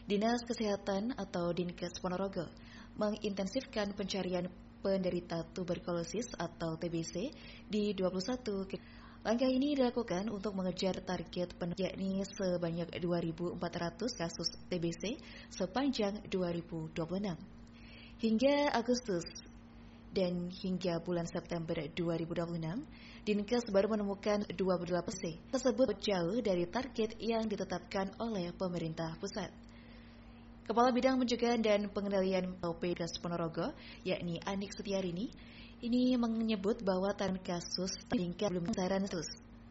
Dinas Kesehatan atau Dinkes Ponorogo mengintensifkan pencarian penderita tuberkulosis atau TBC di 21. Langkah ini dilakukan untuk mengejar target yakni sebanyak 2.400 kasus TBC sepanjang 2026. Hingga Agustus dan hingga bulan September 2026, Dinkes baru menemukan 28 C tersebut jauh dari target yang ditetapkan oleh pemerintah pusat. Kepala Bidang Pencegahan dan Pengendalian Dinkes Ponorogo, yakni Anik Setiarini, ini menyebut bahwa target kasus meningkat belum besaran terus.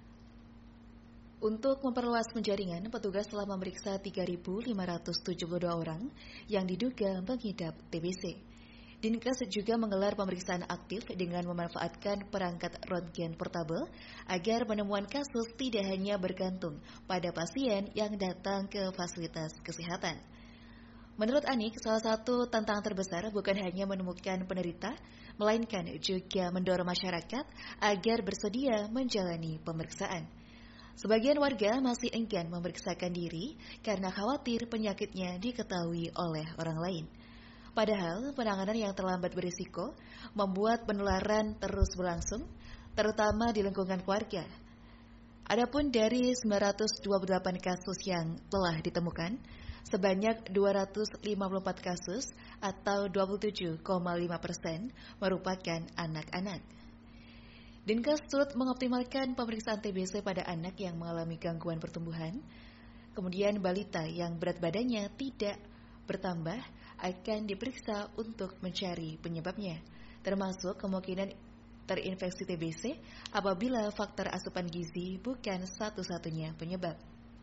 Untuk memperluas penjaringan, petugas telah memeriksa 3.572 orang yang diduga mengidap TBC. Dinkes juga menggelar pemeriksaan aktif dengan memanfaatkan perangkat röntgen portabel agar penemuan kasus tidak hanya bergantung pada pasien yang datang ke fasilitas kesehatan. Menurut Anik, salah satu tantangan terbesar bukan hanya menemukan penderita, melainkan juga mendorong masyarakat agar bersedia menjalani pemeriksaan. Sebagian warga masih enggan memeriksakan diri karena khawatir penyakitnya diketahui oleh orang lain. Padahal penanganan yang terlambat berisiko membuat penularan terus berlangsung, terutama di lingkungan keluarga. Adapun dari 928 kasus yang telah ditemukan, sebanyak 254 kasus atau 27,5% merupakan anak-anak. Dinkes turut mengoptimalkan pemeriksaan TBC pada anak yang mengalami gangguan pertumbuhan, kemudian balita yang berat badannya tidak bertambah akan diperiksa untuk mencari penyebabnya, termasuk kemungkinan terinfeksi TBC apabila faktor asupan gizi bukan satu-satunya penyebab.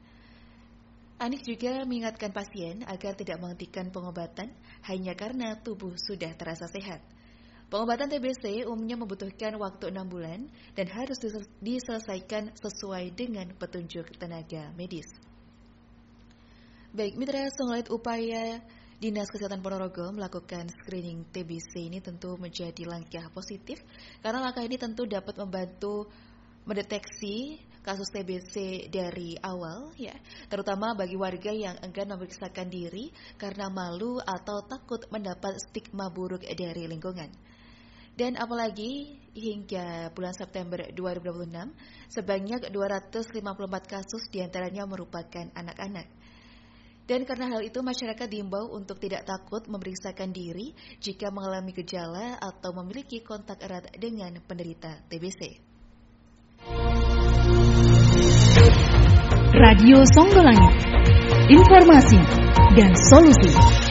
Anik juga mengingatkan pasien agar tidak menghentikan pengobatan hanya karena tubuh sudah terasa sehat. Pengobatan TBC umumnya membutuhkan waktu 6 bulan dan harus diselesaikan sesuai dengan petunjuk tenaga medis. Baik, mitra, selain upaya Dinas Kesehatan Ponorogo melakukan screening TBC ini tentu menjadi langkah positif karena langkah ini tentu dapat membantu mendeteksi kasus TBC dari awal, ya, terutama bagi warga yang enggan memeriksakan diri karena malu atau takut mendapat stigma buruk dari lingkungan. Dan apalagi hingga bulan September 2026, sebanyak 254 kasus diantaranya merupakan anak-anak. Dan karena hal itu masyarakat diimbau untuk tidak takut memeriksakan diri jika mengalami gejala atau memiliki kontak erat dengan penderita TBC. Radio Songgolangit, informasi dan solusi.